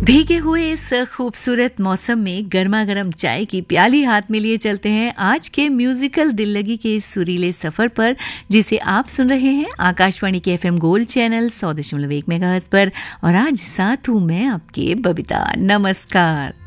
भीगे हुए इस खूबसूरत मौसम में गर्मा गर्म चाय की प्याली हाथ में लिए चलते हैं आज के म्यूजिकल दिल लगी के इस सुरीले सफर पर, जिसे आप सुन रहे हैं आकाशवाणी के एफएम गोल्ड चैनल 100.1 मेगाहर्ट्ज पर। और आज साथ हूं मैं आपके बबीता। नमस्कार।